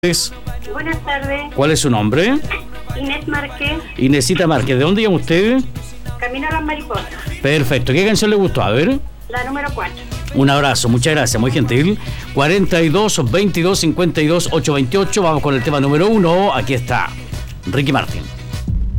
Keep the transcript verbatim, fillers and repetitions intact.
Buenas tardes. ¿Cuál es su nombre? Inés Márquez. Inesita Márquez. ¿De dónde llama usted? Camino a las mariposas. Perfecto. ¿Qué canción le gustó? A ver. La número cuatro. Un abrazo, muchas gracias, muy gentil. cuarenta y dos, veintidós, cincuenta y dos, ochocientos veintiocho. Vamos con el tema número uno. Aquí está Ricky Martin.